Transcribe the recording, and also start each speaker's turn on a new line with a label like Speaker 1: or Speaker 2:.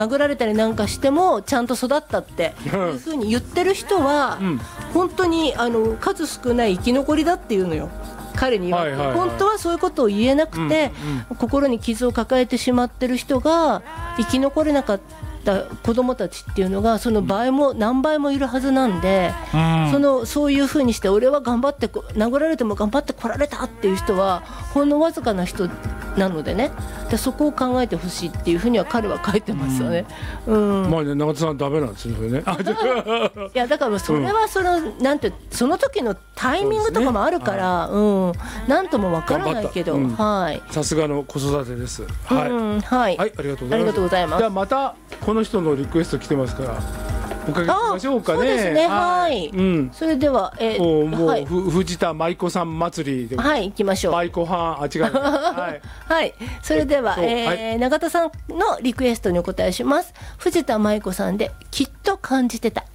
Speaker 1: 殴られたりなんかしてもちゃんと育ったっていうふうに言ってる人は、本当に数少ない生き残りだっていうのよ、彼には。本当はそういうことを言えなくて、心に傷を抱えてしまってる人が生き残れなかった子どもたちっていうのがその倍も何倍もいるはずなんで、そういうふうにして俺は頑張って殴られても頑張ってこられたっていう人はほんのわずかな人なのでね、でそこを考えてほしいっていうふうには彼は書いてますよね。
Speaker 2: まあね、永田さんダメなんですよね。
Speaker 1: いやだからそれはなんてその時のタイミングとかもあるから、なんともわからないけど、
Speaker 2: さすがの子育てです。はい、
Speaker 1: はい、
Speaker 2: ありがとうございます。じゃあまたこの人のリクエスト来てますからおかけしましょうかね。
Speaker 1: そうですね、はい、それでは
Speaker 2: もう藤田舞子さん祭りで
Speaker 1: 行きましょう。
Speaker 2: 舞子は違う
Speaker 1: はい、それでは永田さんのリクエストにお答えします。藤田舞子さんできっと感じてた。